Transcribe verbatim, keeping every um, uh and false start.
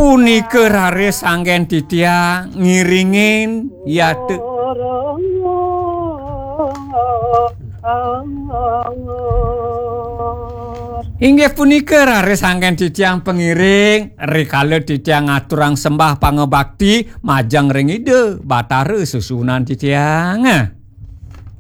punika raris anggen ditiang ngiringin yade inggih punika raris anggen ditiang pengiring rikala ditiang ngaturang sembah pangebakti majang ring ide Bathara susunan ditiang.